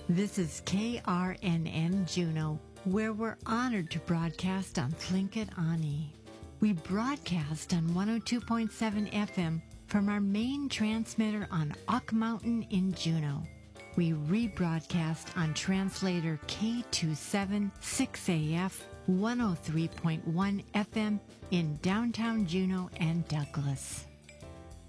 This is KRNN Juneau, where we're honored to broadcast on Tlingit Ani. We broadcast on 102.7 FM from our main transmitter on Ock Mountain in Juneau. We rebroadcast on translator K276AF 103.1 FM in downtown Juneau and Douglas.